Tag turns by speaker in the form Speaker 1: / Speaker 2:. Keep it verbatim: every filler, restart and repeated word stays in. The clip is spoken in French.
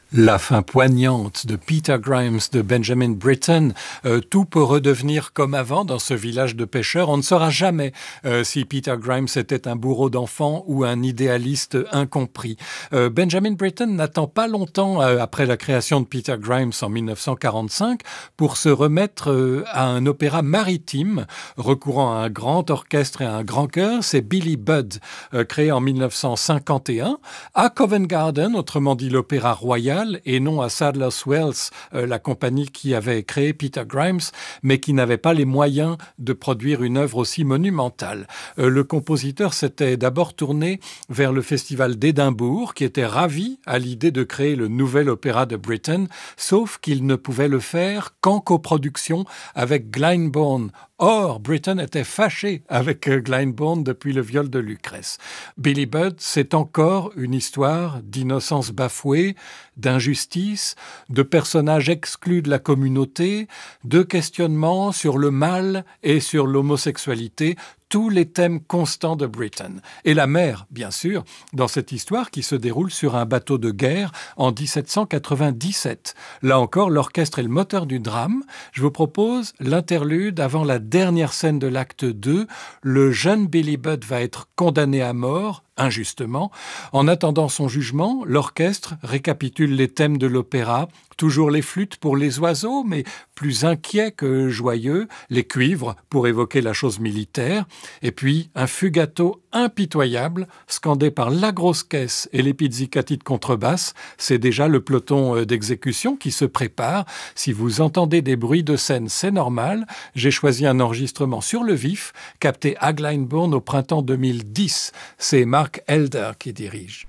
Speaker 1: La fin poignante de Peter Grimes de Benjamin Britten, euh, tout peut redevenir comme avant dans ce village de pêcheurs. On ne saura jamais euh, si Peter Grimes était un bourreau d'enfants ou un idéaliste incompris. Euh, Benjamin Britten n'attend pas longtemps euh, après la création de Peter Grimes en mille neuf cent quarante-cinq pour se remettre euh, à un opéra maritime recourant à un grand orchestre et à un grand chœur. C'est Billy Budd, euh, créé en mille neuf cent cinquante et un à Covent Garden, autrement dit l'Opéra Royal, et non à Sadler's Wells, euh, la compagnie qui avait créé Peter Grimes, mais qui n'avait pas les moyens de produire une œuvre aussi monumentale. Euh, le compositeur s'était d'abord tourné vers le festival d'Édimbourg, qui était ravi à l'idée de créer le nouvel opéra de Britten, sauf qu'il ne pouvait le faire qu'en coproduction avec Glyndebourne. Or, Britten était fâché avec Glyndebourne depuis le viol de Lucrèce. Billy Budd, c'est encore une histoire d'innocence bafouée, d'injustice, de personnages exclus de la communauté, de questionnements sur le mal et sur l'homosexualité, tous les thèmes constants de Britten. Et la mer, bien sûr, dans cette histoire qui se déroule sur un bateau de guerre en dix-sept cent quatre-vingt-dix-sept. Là encore, l'orchestre est le moteur du drame. Je vous propose l'interlude avant la dernière scène de l'acte deux. Le jeune Billy Budd va être condamné à mort, injustement. En attendant son jugement, l'orchestre récapitule les thèmes de l'opéra, toujours les flûtes pour les oiseaux, mais plus inquiets que joyeux, les cuivres pour évoquer la chose militaire, et puis un fugato impitoyable, scandé par la grosse caisse et les pizzicati de contrebasse. C'est déjà le peloton d'exécution qui se prépare. Si vous entendez des bruits de scène, c'est normal. J'ai choisi un enregistrement sur le vif, capté à Glyndebourne au printemps deux mille dix. C'est Mark Elder qui dirige.